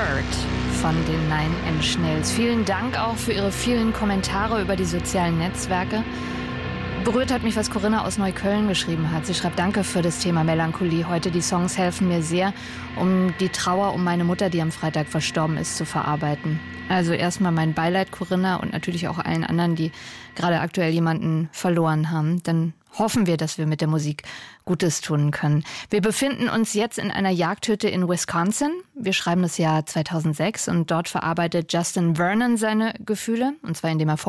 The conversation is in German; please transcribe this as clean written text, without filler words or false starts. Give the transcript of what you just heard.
Hurt von den Nine Inch Nails. Vielen Dank auch für Ihre vielen Kommentare über die sozialen Netzwerke. Berührt hat mich, was Corinna aus Neukölln geschrieben hat. Sie schreibt: Danke für das Thema Melancholie heute. Die Songs helfen mir sehr, um die Trauer um meine Mutter, die am Freitag verstorben ist, zu verarbeiten. Also erstmal mein Beileid, Corinna, und natürlich auch allen anderen, die gerade aktuell jemanden verloren haben. Dann hoffen wir, dass wir mit der Musik Gutes tun können. Wir befinden uns jetzt in einer Jagdhütte in Wisconsin. Wir schreiben das Jahr 2006 und dort verarbeitet Justin Vernon seine Gefühle, und zwar indem er